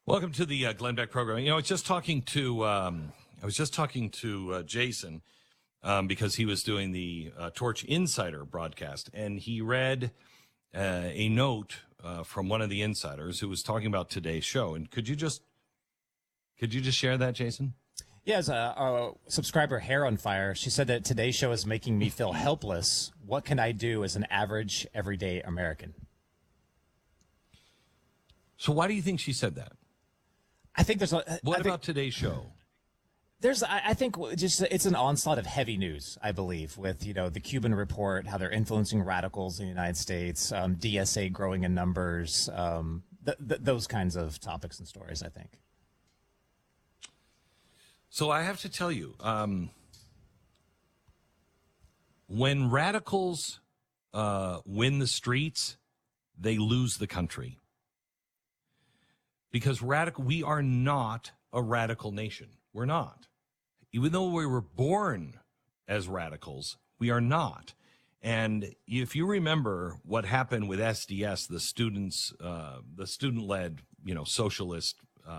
Welcome to the Glenn Beck program. I was just talking to Jason because he was doing the Torch Insider broadcast, and he read a note from one of the insiders who was talking about today's show. And could you just share that, Jason? Yes, a subscriber, Hair on Fire, she said that today's show is making me feel helpless. What can I do as an average, everyday American? So why do you think she said that? I think there's What about today's show? I think just it's an onslaught of heavy news, I believe, with, the Cuban report, how they're influencing radicals in the United States, DSA growing in numbers, those kinds of topics and stories, I think. So I have to tell you, when radicals win the streets, they lose the country. Because we are not a radical nation. We're not. Even though we were born as radicals, we are not. And if you remember what happened with SDS, the student-led, socialist,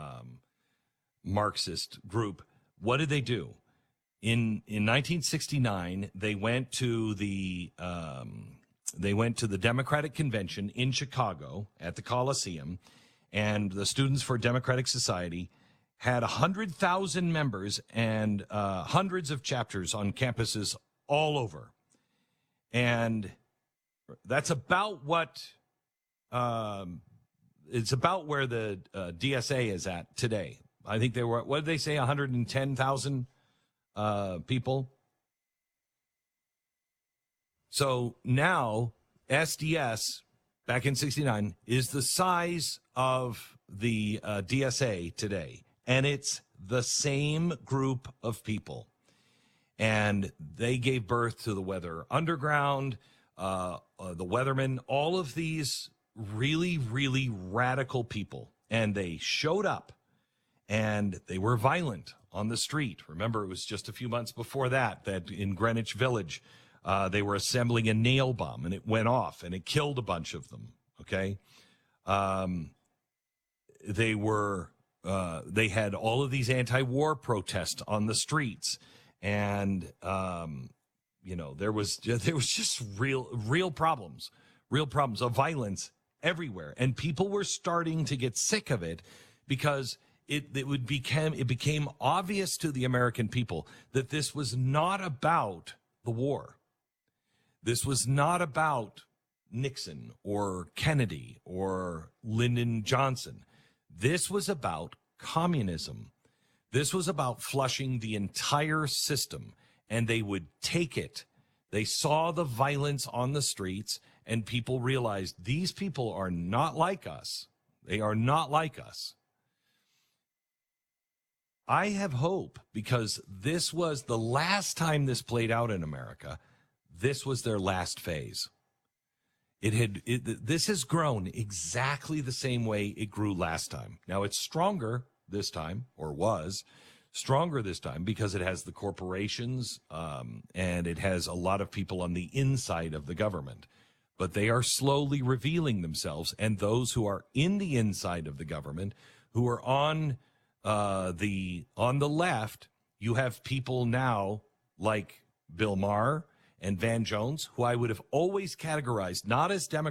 Marxist group, what did they do? In 1969, they went to the Democratic Convention in Chicago at the Coliseum, and the Students for Democratic Society had 100,000 members and hundreds of chapters on campuses all over. And that's about what it's about where the DSA is at today. I think they were, what did they say, 110,000 people? So now SDS, back in 69, is the size of the DSA today. And it's the same group of people. And they gave birth to the Weather Underground, the Weathermen, all of these really, really radical people. And they showed up, and they were violent on the street. Remember, it was just a few months before that in Greenwich Village, they were assembling a nail bomb, and it went off, and it killed a bunch of them, okay? They had all of these anti-war protests on the streets, and there was just real problems of violence everywhere, and people were starting to get sick of it because it became obvious to the American people that this was not about the war. This was not about Nixon or Kennedy or Lyndon Johnson. This was about communism. This was about flushing the entire system, and they would take it. They saw the violence on the streets, and people realized these people are not like us. They are not like us. I have hope, because this was the last time this played out in America. This was their last phase. This has grown exactly the same way it grew last time. Now, it's stronger this time, or was stronger this time, because it has the corporations and it has a lot of people on the inside of the government. But they are slowly revealing themselves, and those who are in the inside of the government, who are on the left, you have people now like Bill Maher and Van Jones, who I would have always categorized not as Democrats,